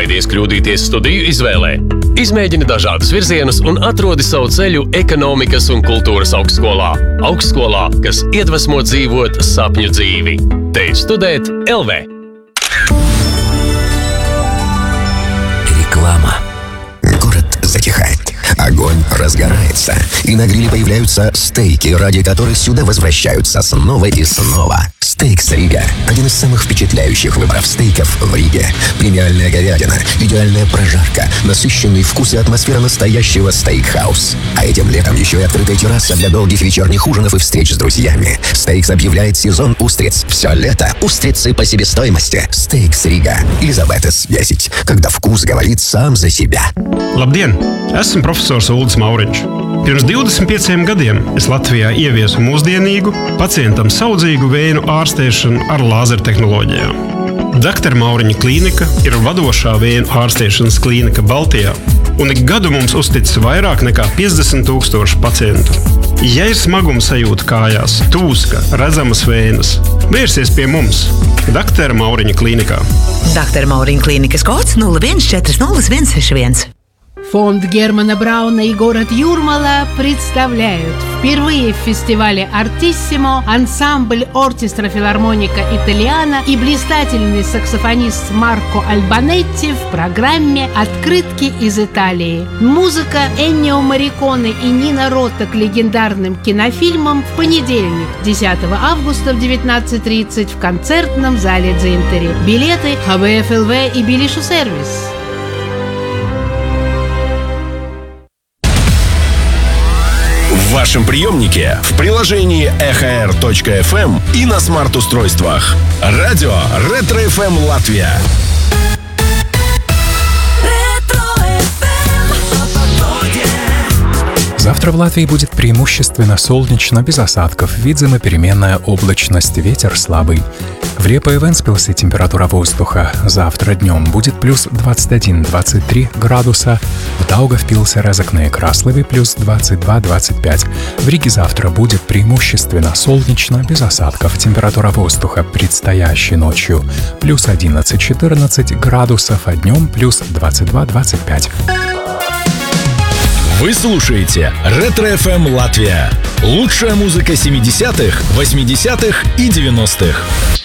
Baidies kļūdīties studiju izvēlē. Izmēģini dažādus virzienus un atrodi savu ceļu ekonomikas un kultūras augstskolā. Augstskolā, kas iedvesmo dzīvot sapņu dzīvi. Te ir Studēt LV. Реклама. Город затихает. Огонь разгорается. И на гриле появляются стейки, ради которых сюда возвращаются снова и снова. Стейкс Рига – один из самых впечатляющих выборов стейков в Риге. Премиальная говядина, идеальная прожарка, насыщенный вкус и атмосфера настоящего стейкхаус. А этим летом еще и открытая терраса для долгих вечерних ужинов и встреч с друзьями. Стейкс объявляет сезон устриц. Все лето устрицы по себестоимости. Стейкс Рига. Elizabeths 10. Когда вкус говорит сам за себя. Labdien! Esmu profesors Uldis Mauriņš. Pirms 25 gadiem es Latvijā ieviesu mūsdienīgu, pacientam saudzīgu vēju ārstēšanu ar lāzertehnoloģijām. Dr. Mauriņa klīnika ir vadošā vēju ārstēšanas klīnika Baltijā, un ik gadu mums uzticis vairāk nekā 50,000 pacientu. Ja ir smaguma sajūta kājās, tūska, redzamas vējas, vērsies pie mums, Dr. Mauriņa klīnikā. Dr. Mauriņa klīnikas kods 0140161. Фонд Германа Брауна и город Юрмала представляют впервые в фестивале «Артиссимо» ансамбль «Оркестра филармоника Италиана» и блистательный саксофонист Марко Альбанетти в программе «Открытки из Италии». Музыка Эннио Морриконе и Нино Ротта к легендарным кинофильмам в понедельник, 10 августа в 19:30 в концертном зале Дзинтери. Билеты ХБФ ЛВ и Билишу Сервис. В вашем приемнике, в приложении EHR.FM и на смарт-устройствах. Радио Ретро-ФМ Латвия. Завтра в Латвии будет преимущественно солнечно, без осадков, видима переменная облачность, ветер слабый. В Репо и Вентспилсе температура воздуха завтра днем будет плюс 21-23 градуса, в Даугавпилсе, Резекне и Краслове плюс 22-25. В Риге завтра будет преимущественно солнечно, без осадков, температура воздуха предстоящей ночью плюс 11-14 градусов, а днем плюс 22-25. Вы слушаете Ретро-ФМ Латвия. Лучшая музыка 70-х, 80-х и 90-х.